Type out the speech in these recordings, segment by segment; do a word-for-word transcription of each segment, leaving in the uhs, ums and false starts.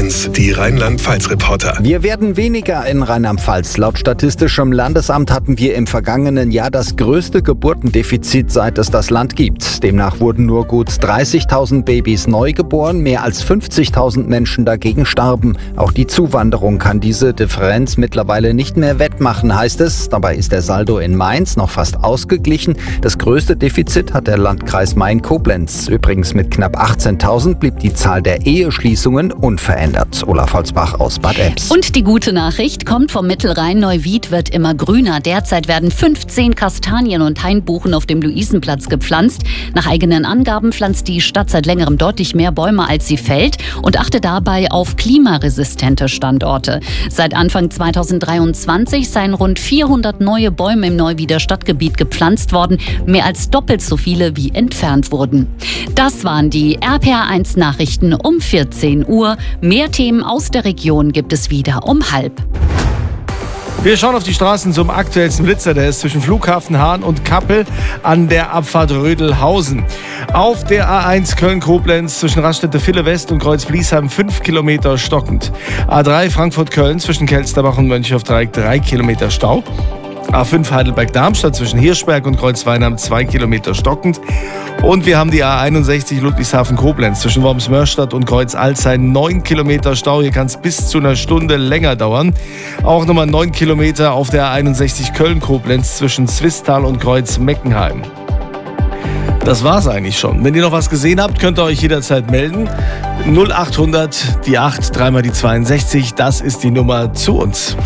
eins, die Rheinland-Pfalz-Reporter. Wir werden weniger in Rheinland-Pfalz. Laut Statistischem Landesamt hatten wir im vergangenen Jahr das größte Geburtendefizit, seit es das Land gibt. Demnach wurden nur gut dreißigtausend Babys neu geboren, mehr als fünfzigtausend Menschen dagegen starben. Auch die Zuwanderung kann diese Differenz mittlerweile nicht mehr wettmachen, heißt es. Dabei ist der Saldo in Mainz noch fast ausgeglichen. Das größte Defizit hat der Landkreis Main-Koblenz. Übrigens mit knapp achtzehntausend blieb die Zahl der Eheschließungen unverändert. Olaf Holzbach aus Bad Ems. Und die gute Nachricht kommt vom Mittelrhein. Neuwied wird immer grüner. Derzeit werden fünfzehn Kastanien- und Hainbuchen auf dem Luisenplatz gepflanzt. Nach eigenen Angaben pflanzt die Stadt seit längerem deutlich mehr Bäume, als sie fällt, und achtet dabei auf klimaresistente Standorte. Seit Anfang zweitausenddreiundzwanzig seien rund vierhundert neue Bäume im Neuwieder Stadtgebiet gepflanzt worden, mehr als doppelt so viele wie entfernt wurden. Das waren die R P R eins Nachrichten um vierzehn Uhr. Mehr Themen aus der Region gibt es wieder um halb. Wir schauen auf die Straßen zum aktuellsten Blitzer. Der ist zwischen Flughafen Hahn und Kappel an der Abfahrt Rödelhausen. Auf der A eins Köln-Koblenz zwischen Raststätte Ville West und Kreuz-Bliesheim fünf Kilometer stockend. A drei Frankfurt-Köln zwischen Kelsterbach und Mönchhoff-Dreieck drei Kilometer Stau. A fünf Heidelberg-Darmstadt zwischen Hirschberg und Kreuzweinheim zwei Kilometer stockend. Und wir haben die A einundsechzig Ludwigshafen-Koblenz zwischen Worms-Mörstadt und Kreuz-Alzey neun Kilometer Stau. Hier kann es bis zu einer Stunde länger dauern. Auch nochmal neun Kilometer auf der A einundsechzig Köln-Koblenz zwischen Zwistal und Kreuz-Meckenheim. Das war's eigentlich schon. Wenn ihr noch was gesehen habt, könnt ihr euch jederzeit melden. null achthundert, die acht, dreimal die zweiundsechzig, das ist die Nummer zu uns.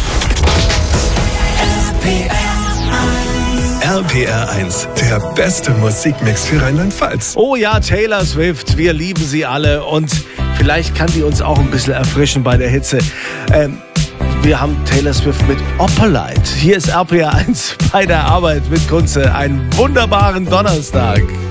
R P R eins, der beste Musikmix für Rheinland-Pfalz. Oh ja, Taylor Swift, wir lieben sie alle und vielleicht kann die uns auch ein bisschen erfrischen bei der Hitze. Ähm, wir haben Taylor Swift mit Opalite. Hier ist R P R eins bei der Arbeit mit Kunze. Einen wunderbaren Donnerstag.